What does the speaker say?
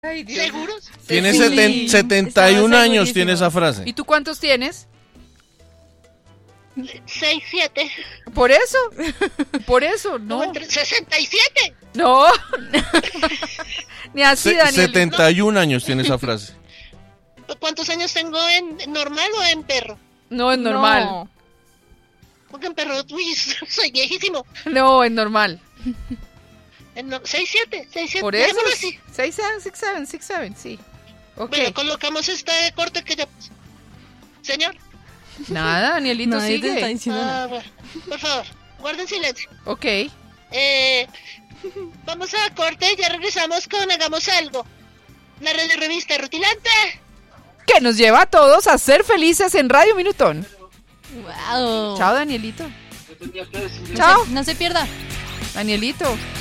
Ay, Dios. ¿Seguros? Tiene Sí. 71 Estaba años, tiene esa segurísimo. frase. ¿Y tú cuántos tienes? 6, 7. Por eso, no. 67. No. Ni así, Daniel. 71 años tiene esa frase. ¿Cuántos años tengo en normal o en perro? No, es normal. No. Porque en perro, uy, soy viejísimo. No, es normal. 6, 7. Por eso. Dejémoslo así. 6, 7, sí. Ok. Bueno, colocamos este corte que ya... Señor. Nada, Danielito, Nadie te está sigue. diciendo nada. Bueno, por favor, guarden silencio. Ok. Vamos a corte y ya regresamos con Hagamos Algo. La red de revista rutilante. Que nos lleva a todos a ser felices en Radio Minutón. Wow. Chao, Danielito. Chao, No se pierda. Danielito.